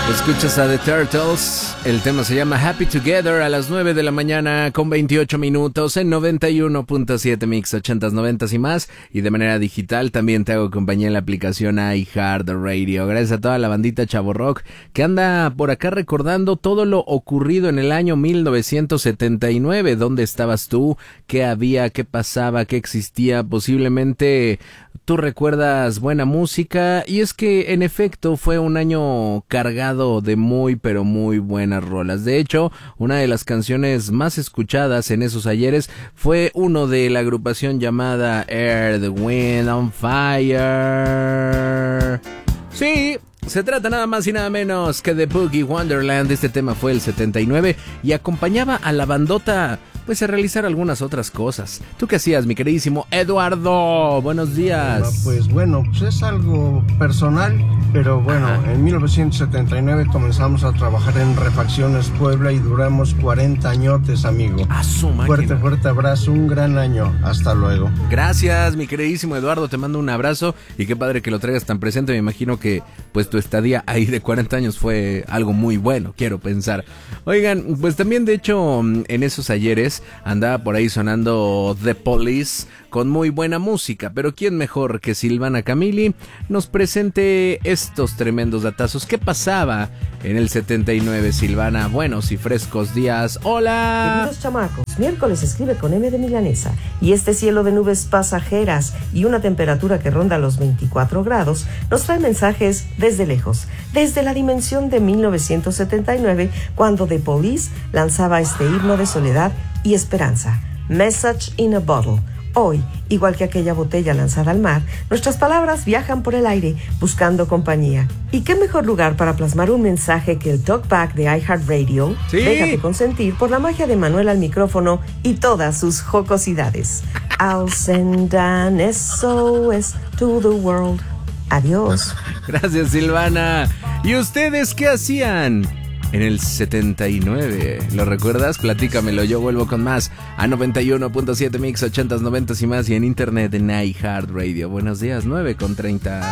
Escuchas a The Turtles, el tema se llama Happy Together a las 9 de la mañana con 28 minutos en 91.7 Mix 80s, 90s y más, y de manera digital también te hago compañía en la aplicación iHeartRadio. Gracias a toda la bandita Chavo Rock que anda por acá recordando todo lo ocurrido en el año 1979. ¿Dónde estabas tú? ¿Qué había? ¿Qué pasaba? ¿Qué existía? Posiblemente tú recuerdas buena música, y es que en efecto fue un año cargado de muy pero muy buenas rolas. De hecho, una de las canciones más escuchadas en esos ayeres fue uno de la agrupación llamada Earth, Wind and Fire. Sí, se trata nada más y nada menos que de Boogie Wonderland. Este tema fue el 79 y acompañaba a la bandota pues a realizar algunas otras cosas. ¿Tú qué hacías, mi queridísimo Eduardo? Buenos días. Pues es algo personal, pero bueno, ajá. En 1979 comenzamos a trabajar en Refacciones Puebla y duramos 40 añotes, amigo. A su máquina. Fuerte abrazo, un gran año. Hasta luego. Gracias, mi queridísimo Eduardo, te mando un abrazo y qué padre que lo traigas tan presente. Me imagino que pues tu estadía ahí de 40 años fue algo muy bueno, quiero pensar. Oigan, pues también de hecho en esos ayeres andaba por ahí sonando The Police con muy buena música, pero quién mejor que Silvana Camilli nos presente estos tremendos datazos. ¿Qué pasaba en el 79, Silvana? Buenos y frescos días. ¡Hola! Queridos chamacos, miércoles escribe con M de milanesa, y este cielo de nubes pasajeras y una temperatura que ronda los 24 grados nos trae mensajes desde lejos, desde la dimensión de 1979, cuando The Police lanzaba este himno de soledad y esperanza, Message in a Bottle. Hoy, igual que aquella botella lanzada al mar, nuestras palabras viajan por el aire buscando compañía. ¿Y qué mejor lugar para plasmar un mensaje que el Talkback de iHeartRadio? Sí. Déjate consentir por la magia de Manuel al micrófono y todas sus jocosidades. I'll send an SOS to the world. Adiós. Gracias, Silvana. ¿Y ustedes qué hacían en el 79? ¿Lo recuerdas? Platícamelo, yo vuelvo con más a 91.7 Mix 80s, 90s y más, y en internet en iHeartRadio. Buenos días, 9:30.